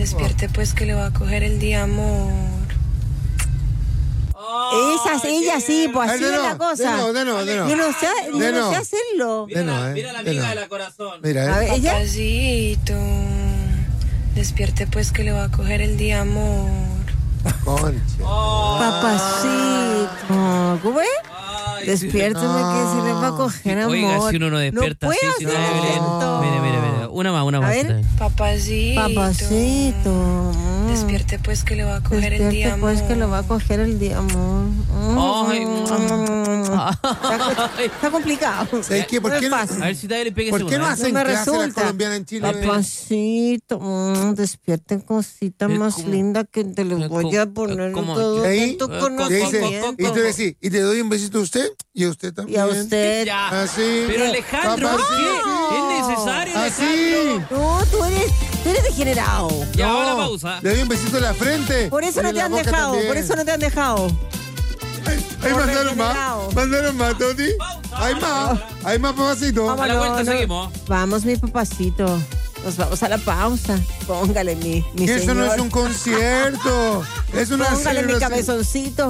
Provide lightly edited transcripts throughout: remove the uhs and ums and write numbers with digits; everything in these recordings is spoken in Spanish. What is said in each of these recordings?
Despierte pues que le va a coger el día, amor. Ella sí, pues así es la cosa. De no. Yo no sé hacerlo. Mira la amiga de la corazón. Mira, A ver, ella. Papacito, despierte pues que le va a coger el día, amor. Concha. Papacito. ¿Cómo es? Despiértame que se le va a coger, amor. Oiga, si uno no despierta así, si no Mire. Una más. A ver. Papacito. Despierte pues que le va a coger el día, amor. Despierte pues que le va a coger el día, amor. Está complicado. ¿Sabes qué? ¿Por qué no? A ver si le pegue ¿Por qué no hacen me clase las resulta. colombianas en Chile? Papacito, despierten cosita más linda que te le voy a poner todo ¿Ahí? tu ¿Qué dice? conocimiento. Y tú decís, y te doy un besito a usted y a usted también. Y a usted. Así. Pero Alejandro, ¿por qué? Es necesario, Así. Alejandro. No, tú eres degenerado. Ya va la pausa. Le doy un besito en la frente. Por eso y no en te la han boca dejado, también. por eso no te han dejado. Ahí mandaron regenerado. más, Toti. Hay más, papacito. A la vuelta seguimos. Vamos, mi papacito. Nos vamos a la pausa. Póngale mi Que eso señor. no es un concierto. Es una Póngale mi celebración. cabezoncito.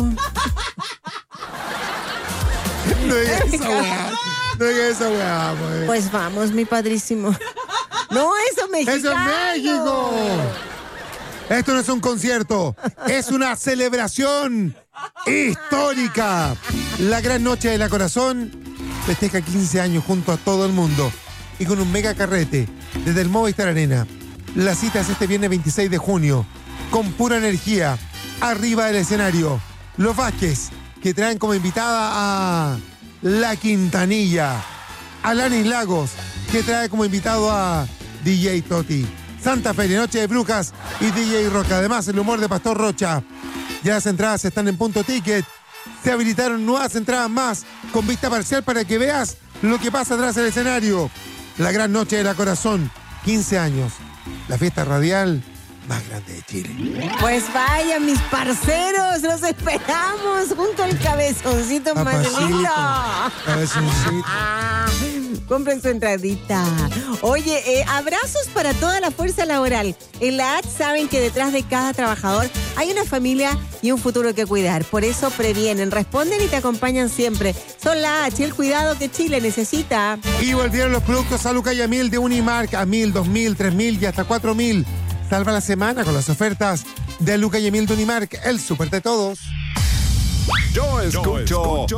No digas esa weá. No digas esa weá, pues. Pues vamos, mi padrísimo. No, eso es mexicano. ¡Eso es México! Esto no es un concierto, es una celebración histórica. La gran noche de la corazón festeja 15 años junto a todo el mundo y con un mega carrete desde el Movistar Arena. La cita es este viernes 26 de junio, con pura energía, arriba del escenario. Los Vázquez, que traen como invitada a La Quintanilla. Alanis Lagos, que trae como invitado a DJ Toti. Santa Fe, Noche de Brujas y DJ Roca. Además, el humor de Pastor Rocha. Ya las entradas están en Punto Ticket. Se habilitaron nuevas entradas más con vista parcial para que veas lo que pasa atrás del escenario. La gran noche de la corazón. 15 años. La fiesta radial más grande de Chile. Pues vaya, mis parceros, los esperamos junto al cabezoncito más Papacito, lindo. cabezoncito. Compren su entradita. Oye, abrazos para toda la fuerza laboral. En la H saben que detrás de cada trabajador hay una familia y un futuro que cuidar. Por eso previenen, responden y te acompañan siempre. Son la H, el cuidado que Chile necesita. Y volvieron los productos a Luca y a 1000 de Unimark a 1000, 2000, 3000 y hasta 4000. Salva la semana con las ofertas de Luca y Emil de Unimark, el súper de todos. Yo escucho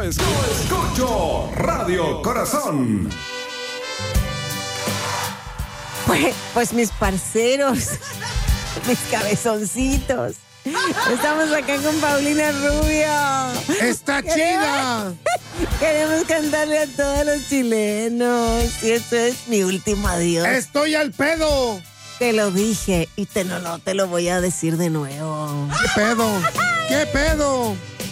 Radio Corazón. Pues mis parceros, mis cabezoncitos. Estamos acá con Paulina Rubio. ¡Está chida! Queremos cantarle a todos los chilenos. Y esto es mi último adiós. ¡Estoy al pedo! Te lo dije y no te lo voy a decir de nuevo. ¿Qué pedo? ¿Qué pedo?